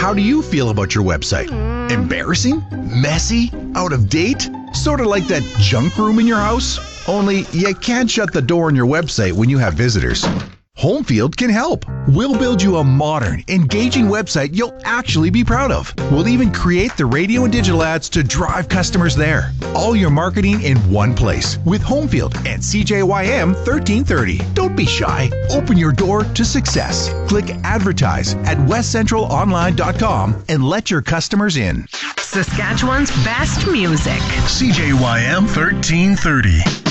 How do you feel about your website? Embarrassing? Messy? Out of date? Sort of like that junk room in your house? Only you can't shut the door on your website when you have visitors. Homefield can help. We'll build you a modern, engaging website you'll actually be proud of. We'll even create the radio and digital ads to drive customers there. All your marketing in one place with Homefield and CJYM 1330. Don't be shy. Open your door to success. Click advertise at westcentralonline.com and let your customers in. Saskatchewan's best music. CJYM 1330.